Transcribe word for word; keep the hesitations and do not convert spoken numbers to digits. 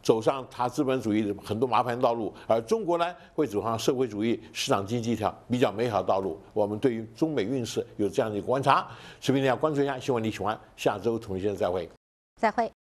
走上它资本主义的很多麻烦道路，而中国呢会走上社会主义市场经济一条比较美好的道路。我们对于中美运势有这样的一个观察，视频要关注一下，希望你喜欢。下周同一时间再会。 再会。